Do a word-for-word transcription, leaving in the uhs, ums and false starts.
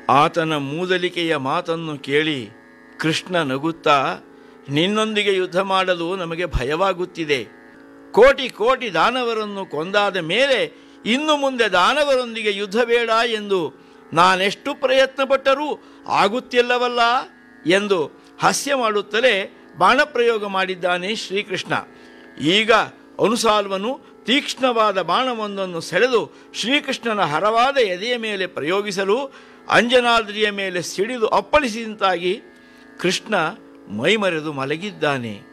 ಆತನ ಮೂದಲಿಕೆಯ ಮಾತನ್ನು ಕೇಳಿ ಕೃಷ್ಣ ನಗುತ್ತಾ, ನಿನ್ನೊಂದಿಗೆ ಯುದ್ಧ ಮಾಡಲು ನಮಗೆ ಭಯವಾಗುತ್ತಿದೆ. ಕೋಟಿ ಕೋಟಿ ದಾನವರನ್ನು ಕೊಂದಾದ ಮೇಲೆ ಇನ್ನು ಮುಂದೆ ದಾನವರೊಂದಿಗೆ ಯುದ್ಧ ಬೇಡ ಎಂದು ನಾನೆಷ್ಟು ಪ್ರಯತ್ನಪಟ್ಟರೂ ಆಗುತ್ತಿಲ್ಲವಲ್ಲ ಎಂದು ಹಾಸ್ಯ ಮಾಡುತ್ತಲೇ ಬಾಣಪ್ರಯೋಗ ಮಾಡಿದ್ದಾನೆ ಶ್ರೀಕೃಷ್ಣ. ಈಗ ಅನುಸಾಲ್ವನು ತೀಕ್ಷ್ಣವಾದ ಬಾಣವೊಂದನ್ನು ಸೆಳೆದು ಶ್ರೀಕೃಷ್ಣನ ಹರವಾದ ಎದೆಯ ಮೇಲೆ ಪ್ರಯೋಗಿಸಲು ಅಂಜನಾದ್ರಿಯ ಮೇಲೆ ಸಿಡಿದು ಅಪ್ಪಳಿಸಿದಂತಾಗಿ ಕೃಷ್ಣ ಮೈಮರೆದು ಮಲಗಿದ್ದಾನೆ.